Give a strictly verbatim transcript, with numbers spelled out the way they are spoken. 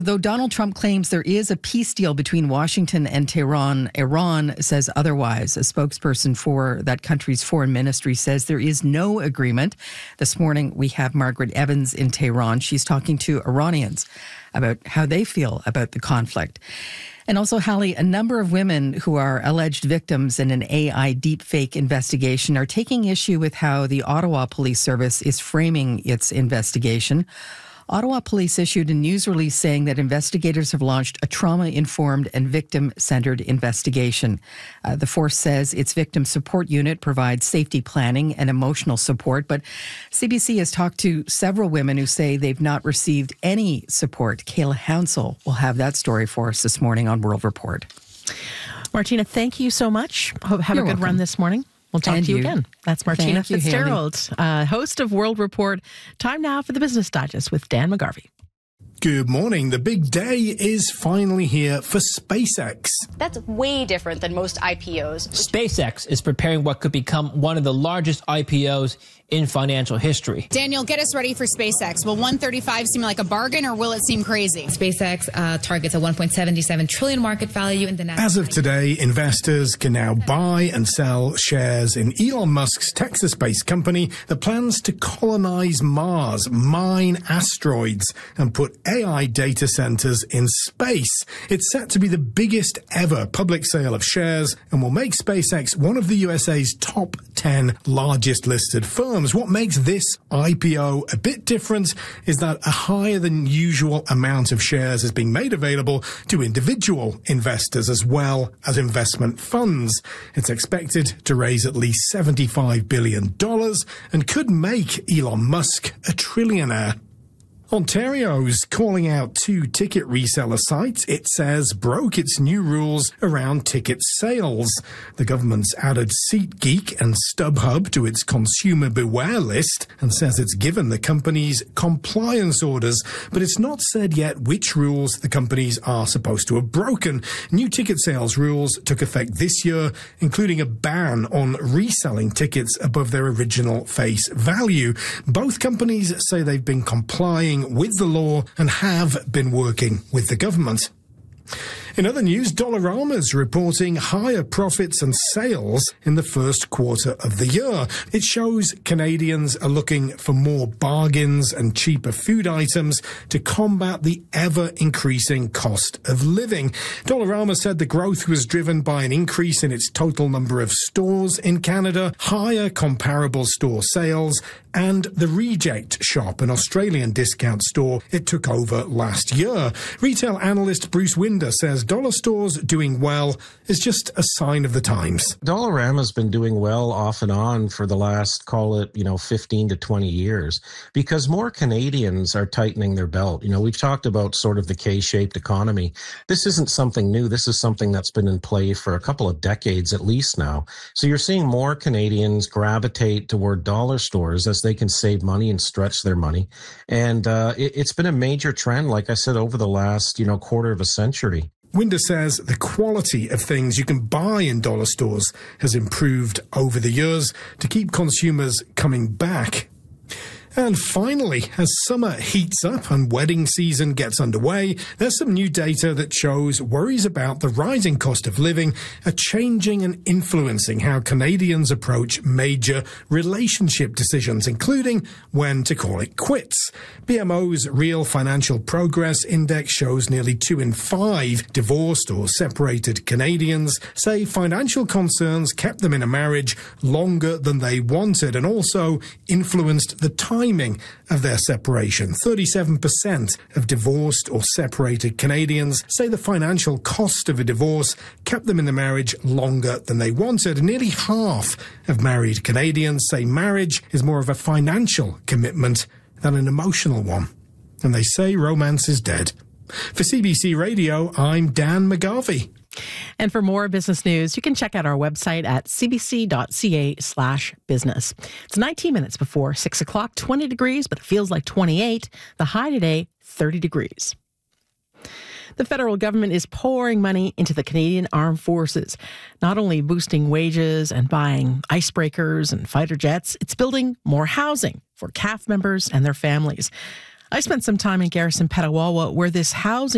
Though Donald Trump claims there is a peace deal between Washington and Tehran, Iran says otherwise. A spokesperson for that country's foreign ministry says there is no agreement. This morning, we have Margaret Evans in Tehran. She's talking to Iranians about how they feel about the conflict. And also, Hallie, a number of women who are alleged victims in an A I deepfake investigation are taking issue with how the Ottawa Police Service is framing its investigation. Ottawa Police issued a news release saying that investigators have launched a trauma-informed and victim-centered investigation. Uh, the force says its victim support unit provides safety planning and emotional support, but C B C has talked to several women who say they've not received any support. Kayla Hansel will have that story for us this morning on World Report. Martina, thank you so much. Hope have You're a good welcome. run this morning. We'll talk And to you, you. again. That's Martina Thank you, Fitzgerald, uh, host of World Report. Time now for the Business Digest with Dan McGarvey. Good morning. The big day is finally here for SpaceX. That's way different than most I P Os. SpaceX is preparing what could become one of the largest I P Os in financial history. Daniel, get us ready for SpaceX. Will one thirty-five seem like a bargain or will it seem crazy? SpaceX uh, targets a one point seven seven trillion market value in the next. As of today, investors can now buy and sell shares in Elon Musk's Texas-based company that plans to colonize Mars, mine asteroids, and put A I data centers in space. It's set to be the biggest ever public sale of shares and will make SpaceX one of the U S A's top ten largest listed firms. What makes this I P O a bit different is that a higher than usual amount of shares is being made available to individual investors as well as investment funds. It's expected to raise at least seventy-five billion dollars and could make Elon Musk a trillionaire. Ontario's calling out two ticket reseller sites it says broke its new rules around ticket sales. The government's added SeatGeek and StubHub to its consumer beware list and says it's given the companies compliance orders, but it's not said yet which rules the companies are supposed to have broken. New ticket sales rules took effect this year, including a ban on reselling tickets above their original face value. Both companies say they've been complying with the law and have been working with the government. In other news, Dollarama's reporting higher profits and sales in the first quarter of the year. It shows Canadians are looking for more bargains and cheaper food items to combat the ever-increasing cost of living. Dollarama said the growth was driven by an increase in its total number of stores in Canada, higher comparable store sales, and the Reject Shop, an Australian discount store it took over last year. Retail analyst Bruce Winder says dollar stores doing well is just a sign of the times. Dollarama's been doing well off and on for the last, call it, you know, fifteen to twenty years because more Canadians are tightening their belt. You know, we've talked about sort of the K-shaped economy. This isn't something new. This is something that's been in play for a couple of decades at least now. So you're seeing more Canadians gravitate toward dollar stores as they can save money and stretch their money. And uh, it, it's been a major trend, like I said, over the last, you know, quarter of a century. Winder says the quality of things you can buy in dollar stores has improved over the years to keep consumers coming back. And finally, as summer heats up and wedding season gets underway, there's some new data that shows worries about the rising cost of living are changing and influencing how Canadians approach major relationship decisions, including when to call it quits. B M O's Real Financial Progress Index shows nearly two in five divorced or separated Canadians say financial concerns kept them in a marriage longer than they wanted and also influenced the time timing of their separation. thirty-seven percent of divorced or separated Canadians say the financial cost of a divorce kept them in the marriage longer than they wanted. Nearly half of married Canadians say marriage is more of a financial commitment than an emotional one. And they say romance is dead. For C B C Radio, I'm Dan McGarvey. And for more business news, you can check out our website at cbc.ca slash business. It's nineteen minutes before six o'clock, twenty degrees, but it feels like twenty-eight. The high today, thirty degrees. The federal government is pouring money into the Canadian Armed Forces, not only boosting wages and buying icebreakers and fighter jets, it's building more housing for C A F members and their families. I spent some time in Garrison, Petawawa, where this housing